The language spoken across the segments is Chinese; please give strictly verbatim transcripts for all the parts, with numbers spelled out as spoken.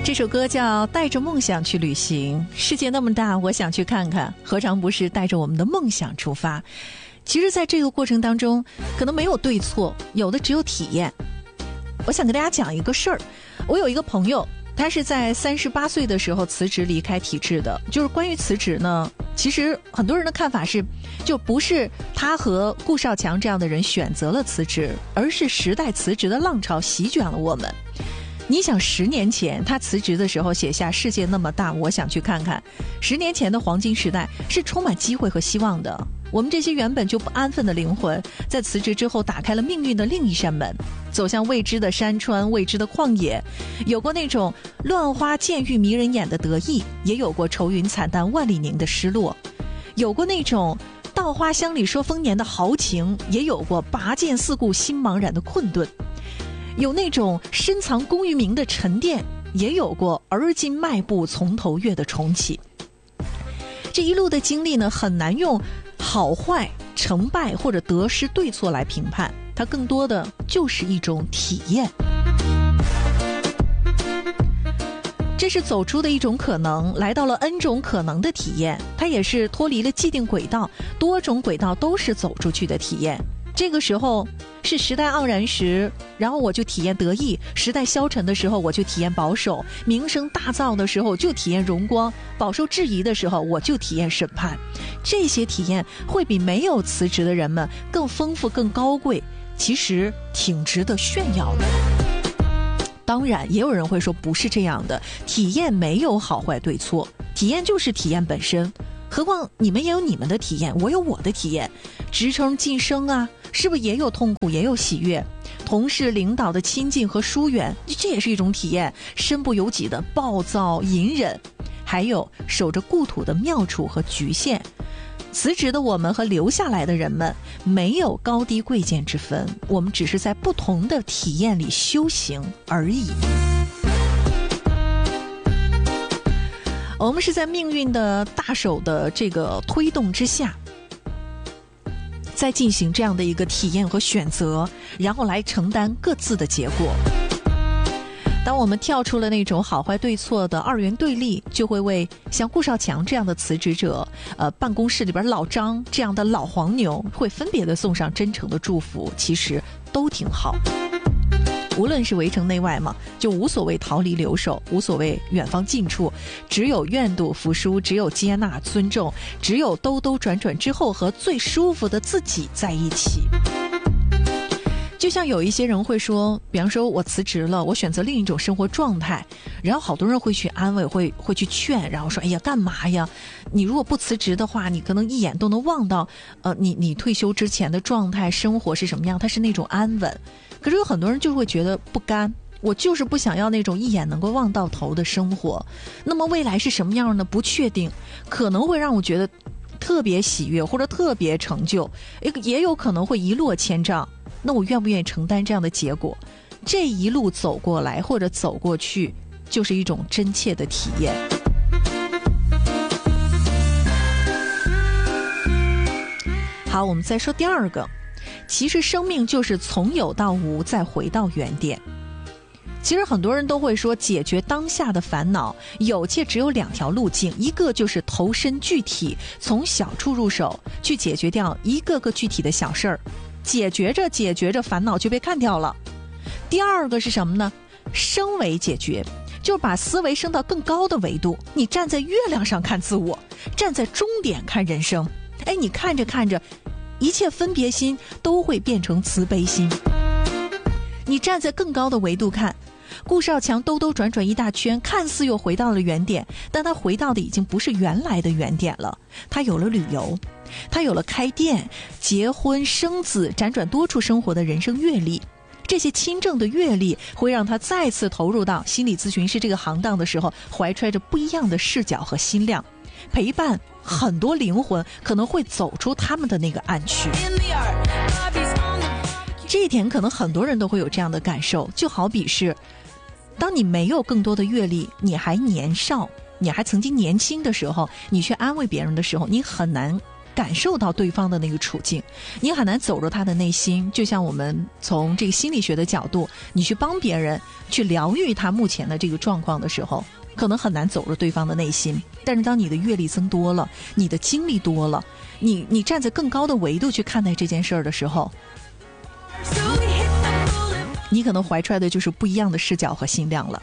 这首歌叫《带着梦想去旅行》，世界那么大，我想去看看，何尝不是带着我们的梦想出发？其实在这个过程当中，可能没有对错，有的只有体验。我想跟大家讲一个事儿，我有一个朋友，他是在三十八岁的时候辞职离开体制的。就是关于辞职呢，其实很多人的看法是，就不是他和顾少强这样的人选择了辞职，而是时代辞职的浪潮席卷了我们。你想十年前他辞职的时候写下世界那么大，我想去看看，十年前的黄金时代是充满机会和希望的。我们这些原本就不安分的灵魂，在辞职之后打开了命运的另一扇门，走向未知的山川，未知的旷野。有过那种乱花渐欲迷人眼的得意，也有过愁云惨淡万里凝的失落。有过那种稻花香里说丰年的豪情，也有过拔剑四顾心茫然的困顿。有那种深藏功与名的沉淀，也有过而今迈步从头越的重启。这一路的经历呢，很难用好坏、成败或者得失对错来评判，它更多的就是一种体验。这是走出的一种可能，来到了 N 种可能的体验，它也是脱离了既定轨道，多种轨道都是走出去的体验。这个时候是时代盎然时，然后我就体验得意；时代消沉的时候，我就体验保守；名声大噪的时候，就体验荣光；饱受质疑的时候，我就体验审判。这些体验会比没有辞职的人们更丰富、更高贵，其实挺值得炫耀的。当然，也有人会说不是这样的，体验没有好坏对错，体验就是体验本身。何况你们也有你们的体验，我有我的体验。职称晋升啊，是不是也有痛苦，也有喜悦？同事领导的亲近和疏远，这也是一种体验。身不由己的暴躁隐忍，还有守着故土的妙处和局限。辞职的我们和留下来的人们没有高低贵贱之分，我们只是在不同的体验里修行而已。我们是在命运的大手的这个推动之下，在进行这样的一个体验和选择，然后来承担各自的结果。当我们跳出了那种好坏对错的二元对立，就会为像顾少强这样的辞职者，呃，办公室里边老张这样的老黄牛，会分别的送上真诚的祝福，其实都挺好。无论是围城内外嘛，就无所谓逃离留守，无所谓远方近处，只有愿赌服输，只有接纳尊重，只有兜兜转转之后和最舒服的自己在一起。就像有一些人会说，比方说我辞职了，我选择另一种生活状态，然后好多人会去安慰，会会去劝，然后说，哎呀，干嘛呀？你如果不辞职的话，你可能一眼都能望到，呃，你你退休之前的状态、生活是什么样，它是那种安稳。可是有很多人就会觉得不甘，我就是不想要那种一眼能够望到头的生活。那么未来是什么样呢？不确定，可能会让我觉得特别喜悦或者特别成就，也有可能会一落千丈。那我愿不愿意承担这样的结果？这一路走过来或者走过去，就是一种真切的体验。好，我们再说第二个，其实生命就是从有到无，再回到原点。其实很多人都会说，解决当下的烦恼有且只有两条路径，一个就是投身具体，从小处入手去解决掉一个个具体的小事儿，解决着解决着烦恼就被干掉了。第二个是什么呢？升维解决，就是把思维升到更高的维度，你站在月亮上看自我，站在终点看人生。哎，你看着看着，一切分别心都会变成慈悲心。你站在更高的维度看，顾少强兜兜转转一大圈，看似又回到了原点，但他回到的已经不是原来的原点了。他有了旅游，他有了开店、结婚、生子，辗转多处生活的人生阅历。这些亲政的阅历会让他再次投入到心理咨询师这个行当的时候，怀揣着不一样的视角和心量，陪伴很多灵魂可能会走出他们的那个暗区。这一点可能很多人都会有这样的感受，就好比是当你没有更多的阅历，你还年少，你还曾经年轻的时候，你去安慰别人的时候，你很难感受到对方的那个处境，你很难走入他的内心。就像我们从这个心理学的角度，你去帮别人去疗愈他目前的这个状况的时候，可能很难走入对方的内心。但是当你的阅历增多了，你的经历多了，你你站在更高的维度去看待这件事儿的时候，你可能怀揣的就是不一样的视角和心量了。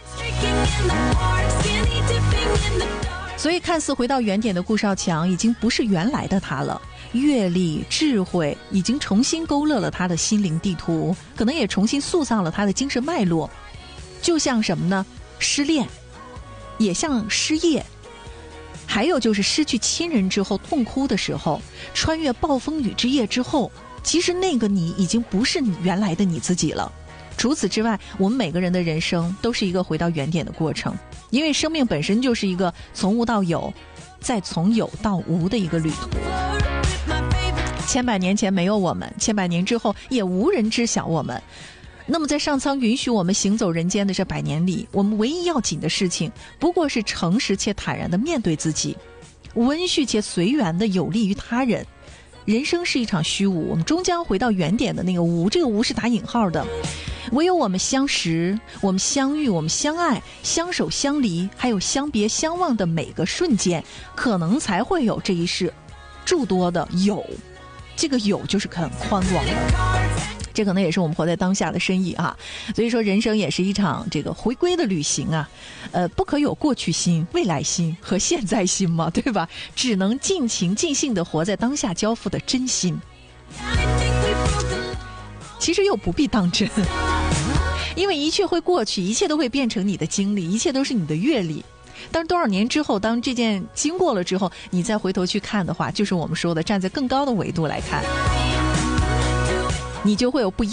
所以看似回到原点的顾少强已经不是原来的他了，阅历智慧已经重新勾勒了他的心灵地图，可能也重新塑造了他的精神脉络。就像什么呢？失恋，也像失业，还有就是失去亲人之后痛哭的时候，穿越暴风雨之夜之后，其实那个你已经不是你原来的你自己了。除此之外，我们每个人的人生都是一个回到原点的过程，因为生命本身就是一个从无到有，再从有到无的一个旅途。千百年前没有我们，千百年之后也无人知晓我们。那么在上苍允许我们行走人间的这百年里，我们唯一要紧的事情不过是诚实且坦然地面对自己，温煦且随缘地有利于他人。人生是一场虚无，我们终将回到原点的那个无，这个无是打引号的。唯有我们相识，我们相遇，我们相爱，相守相离，还有相别相忘的每个瞬间，可能才会有这一世诸多的有。这个有就是很宽广的，这可能也是我们活在当下的深意啊。所以说人生也是一场这个回归的旅行啊，呃，不可有过去心、未来心和现在心嘛，对吧？只能尽情尽兴的活在当下交付的真心。其实又不必当真，因为一切会过去，一切都会变成你的经历，一切都是你的阅历。但多少年之后，当这件经过了之后，你再回头去看的话，就是我们说的站在更高的维度来看，你就会有不一样